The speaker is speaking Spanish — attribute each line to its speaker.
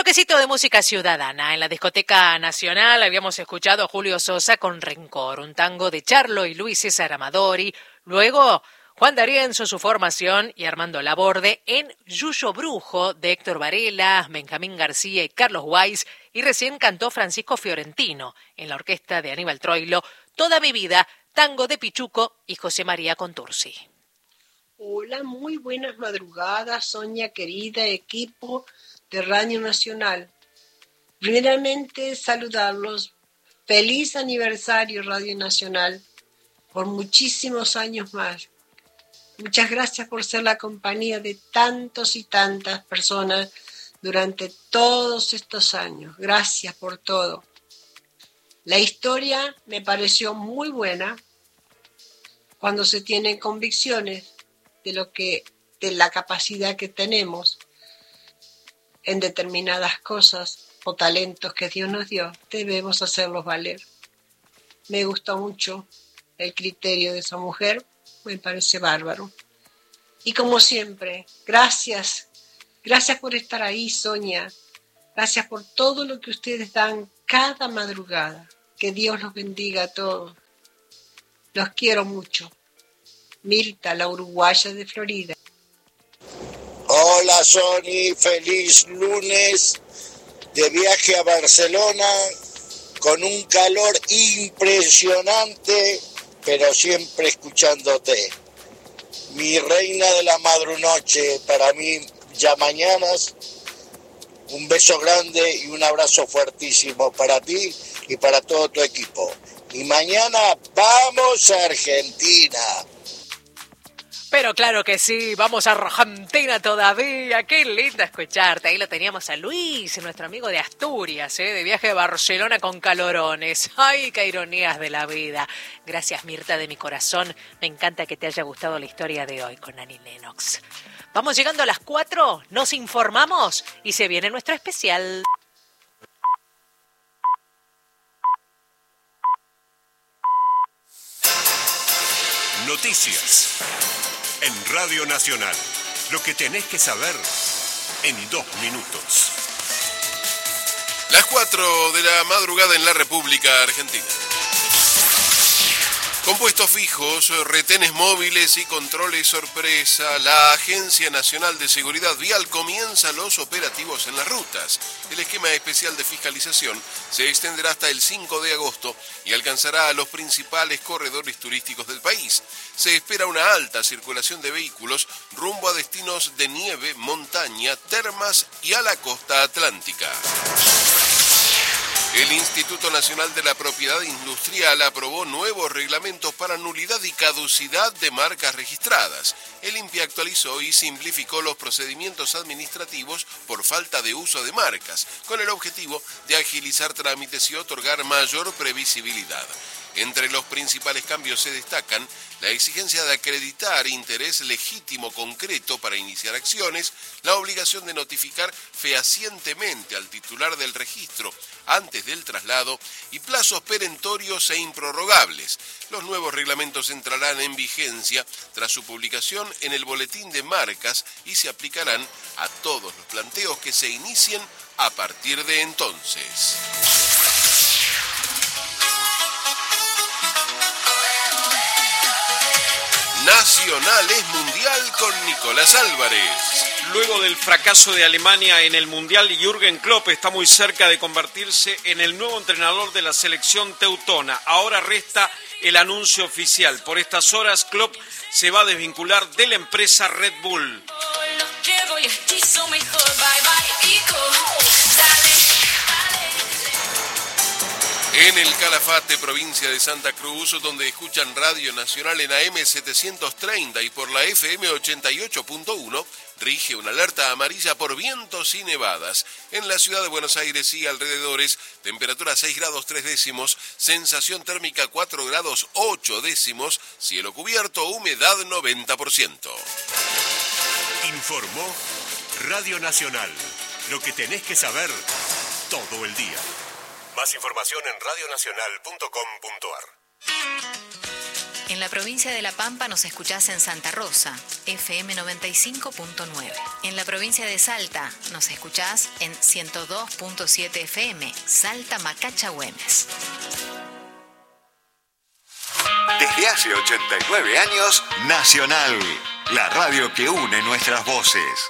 Speaker 1: bloquecito de música ciudadana. En la Discoteca Nacional habíamos escuchado a Julio Sosa con Rencor, un tango de Charlo y Luis César Amadori. Luego, Juan D'Arienzo, su formación, y Armando Laborde en Yuyo Brujo de Héctor Varela, Benjamín García y Carlos Weiss. Y recién cantó Francisco Fiorentino en la orquesta de Aníbal Troilo, Toda mi vida, tango de Pichuco y José María Contursi.
Speaker 2: Hola, muy buenas madrugadas, Sonia querida, equipo de Radio Nacional. Primeramente, saludarlos. Feliz aniversario, Radio Nacional, por muchísimos años más. Muchas gracias por ser la compañía de tantos y tantas personas durante todos estos años. Gracias por todo. La historia me pareció muy buena cuando se tienen convicciones de la capacidad que tenemos en determinadas cosas o talentos que Dios nos dio, debemos hacerlos valer. Me gustó mucho el criterio de esa mujer, me parece bárbaro. Y como siempre, gracias por estar ahí, Sonia. Gracias por todo lo que ustedes dan cada madrugada. Que Dios los bendiga a todos. Los quiero mucho. Mirta, la uruguaya de Florida.
Speaker 3: Hola, Sony. Feliz lunes de viaje a Barcelona con un calor impresionante, pero siempre escuchándote. Mi reina de la madrunoche, para mí ya mañanas. Un beso grande y un abrazo fuertísimo para ti y para todo tu equipo. Y mañana vamos a Argentina.
Speaker 1: Pero claro que sí, vamos a Argentina todavía. Qué lindo escucharte. Ahí lo teníamos a Luis, nuestro amigo de Asturias, de viaje de Barcelona con calorones. Ay, qué ironías de la vida. Gracias, Mirta, de mi corazón. Me encanta que te haya gustado la historia de hoy con Annie Lennox. Vamos llegando a las 4, nos informamos y se viene nuestro especial.
Speaker 4: Noticias en Radio Nacional. Lo que tenés que saber en 2 minutos.
Speaker 5: Las 4 de la madrugada en la República Argentina. Con puestos fijos, retenes móviles y controles sorpresa, la Agencia Nacional de Seguridad Vial comienza los operativos en las rutas. El esquema especial de fiscalización se extenderá hasta el 5 de agosto y alcanzará a los principales corredores turísticos del país. Se espera una alta circulación de vehículos rumbo a destinos de nieve, montaña, termas y a la costa atlántica. El Instituto Nacional de la Propiedad Industrial aprobó nuevos reglamentos para nulidad y caducidad de marcas registradas. El INPI actualizó y simplificó los procedimientos administrativos por falta de uso de marcas, con el objetivo de agilizar trámites y otorgar mayor previsibilidad. Entre los principales cambios se destacan la exigencia de acreditar interés legítimo concreto para iniciar acciones, la obligación de notificar fehacientemente al titular del registro antes del traslado y plazos perentorios e improrrogables. Los nuevos reglamentos entrarán en vigencia tras su publicación en el Boletín de Marcas y se aplicarán a todos los planteos que se inicien a partir de entonces. Nacional es mundial con Nicolás Álvarez.
Speaker 6: Luego del fracaso de Alemania en el Mundial, Jürgen Klopp está muy cerca de convertirse en el nuevo entrenador de la selección teutona. Ahora resta el anuncio oficial. Por estas horas, Klopp se va a desvincular de la empresa Red Bull.
Speaker 5: En el Calafate, provincia de Santa Cruz, donde escuchan Radio Nacional en AM 730 y por la FM 88.1, rige una alerta amarilla por vientos y nevadas. En la ciudad de Buenos Aires y alrededores, temperatura 6 grados 3 décimos, sensación térmica 4 grados 8 décimos, cielo cubierto, humedad 90%.
Speaker 4: Informó Radio Nacional. Lo que tenés que saber todo el día. Más información en radionacional.com.ar.
Speaker 7: En la provincia de La Pampa nos escuchás en Santa Rosa, FM 95.9. En la provincia de Salta nos escuchás en 102.7 FM, Salta Macacha Güemes.
Speaker 8: Desde hace 89 años, Nacional, la radio que une nuestras voces.